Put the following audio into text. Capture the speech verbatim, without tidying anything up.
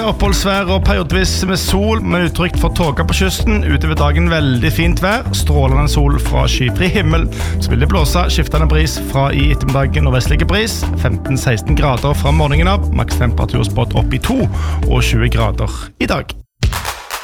Oppholdsvær og periodvis med sol, med utrygt for tåke på kysten. Utover dagen veldig fint vær, strålende sol fra skyfri himmel. Så vil det blåse skiftende bris fra i ettermiddagen og vestlige bris. femten til seksten grader fra morgenen av, maks temperatur spådd opp i to og tjue grader i dag.